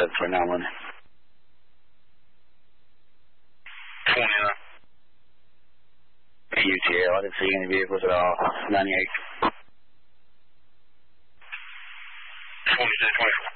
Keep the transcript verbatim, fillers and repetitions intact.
ahead for now one. twenty-nine. U T L, I didn't see any vehicles at all. ninety-eight. twenty-six, twenty-four.